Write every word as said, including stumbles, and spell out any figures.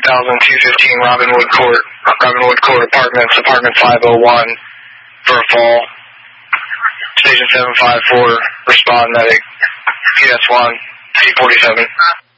three thousand two fifteen Robinwood Court, Robinwood Court Apartments, apartment five oh one for a fall. Station seven five four, respond medic, P S one, T forty-seven.